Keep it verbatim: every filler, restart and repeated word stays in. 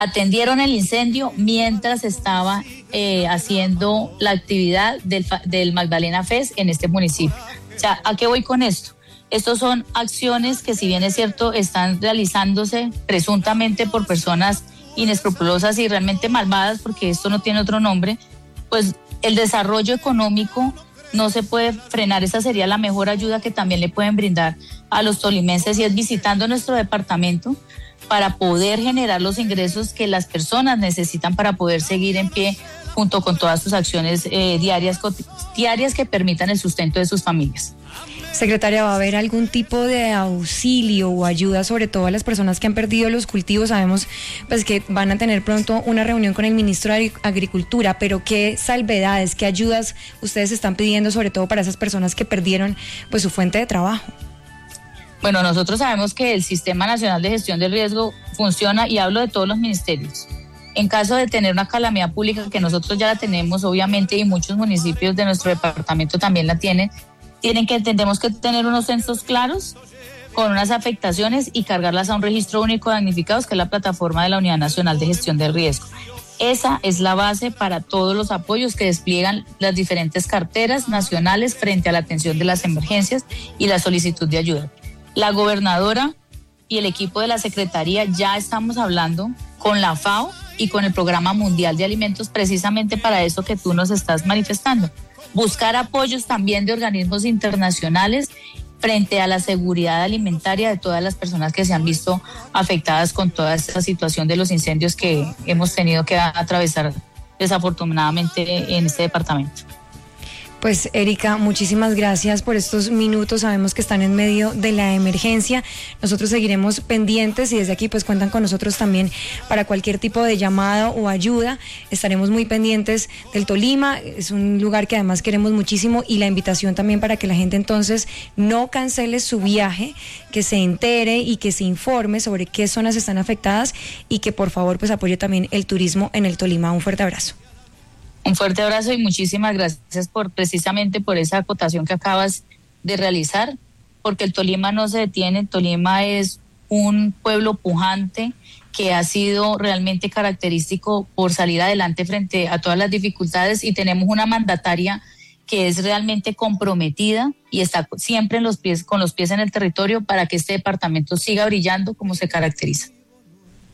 atendieron el incendio mientras estaba eh, haciendo la actividad del, del Magdalena Fest en este municipio. O sea, ¿a qué voy con esto? Estos son acciones que, si bien es cierto, están realizándose presuntamente por personas inescrupulosas y realmente malvadas, porque esto no tiene otro nombre, pues el desarrollo económico no se puede frenar. Esa sería la mejor ayuda que también le pueden brindar a los tolimenses, y es visitando nuestro departamento para poder generar los ingresos que las personas necesitan para poder seguir en pie junto con todas sus acciones eh, diarias, diarias que permitan el sustento de sus familias. Secretaria, ¿va a haber algún tipo de auxilio o ayuda, sobre todo a las personas que han perdido los cultivos? Sabemos pues que van a tener pronto una reunión con el ministro de Agricultura, pero ¿qué salvedades, qué ayudas ustedes están pidiendo, sobre todo para esas personas que perdieron pues su fuente de trabajo? Bueno, nosotros sabemos que el Sistema Nacional de Gestión del Riesgo funciona, y hablo de todos los ministerios. En caso de tener una calamidad pública, que nosotros ya la tenemos obviamente, y muchos municipios de nuestro departamento también la tienen, tienen que, tendremos que tener unos censos claros con unas afectaciones y cargarlas a un registro único de damnificados, que es la plataforma de la Unidad Nacional de Gestión del Riesgo. Esa es la base para todos los apoyos que despliegan las diferentes carteras nacionales frente a la atención de las emergencias y la solicitud de ayuda. La gobernadora y el equipo de la Secretaría ya estamos hablando con la FAO y con el Programa Mundial de Alimentos, precisamente para eso que tú nos estás manifestando. Buscar apoyos también de organismos internacionales frente a la seguridad alimentaria de todas las personas que se han visto afectadas con toda esta situación de los incendios que hemos tenido que atravesar desafortunadamente en este departamento. Pues Erika, muchísimas gracias por estos minutos. Sabemos que están en medio de la emergencia. Nosotros seguiremos pendientes, y desde aquí pues cuentan con nosotros también para cualquier tipo de llamada o ayuda. Estaremos muy pendientes del Tolima. Es un lugar que además queremos muchísimo, y la invitación también para que la gente entonces no cancele su viaje, que se entere y que se informe sobre qué zonas están afectadas, y que por favor pues apoye también el turismo en el Tolima. Un fuerte abrazo. Un fuerte abrazo y muchísimas gracias por precisamente por esa acotación que acabas de realizar, porque el Tolima no se detiene. El Tolima es un pueblo pujante que ha sido realmente característico por salir adelante frente a todas las dificultades, y tenemos una mandataria que es realmente comprometida y está siempre en los pies, con los pies en el territorio, para que este departamento siga brillando como se caracteriza.